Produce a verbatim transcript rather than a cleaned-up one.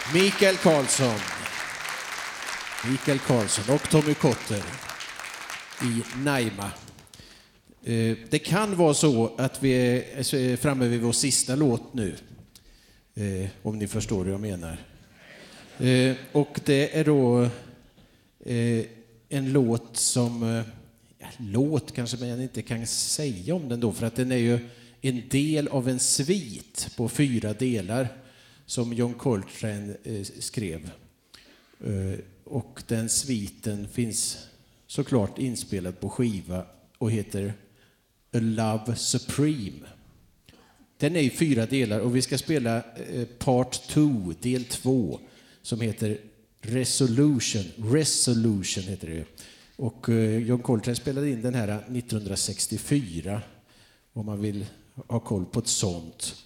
Mikael Karlsson. Mikael Karlsson och Tommy Kotter i Naima. Det kan vara så att vi är framme vid vår sista låt nu. Om ni förstår vad jag menar. Och det är då en låt som... Ja, låt kanske man inte kan säga om den då. För att den är ju en del av en svit på fyra delar som John Coltrane skrev. Och den sviten finns såklart inspelad på skiva och heter A Love Supreme. Den är i fyra delar och vi ska spela part två, del två, som heter Resolution. Resolution heter det. Och John Coltrane spelade in den här nittonhundrasextiofyra, om man vill ha koll på ett sånt.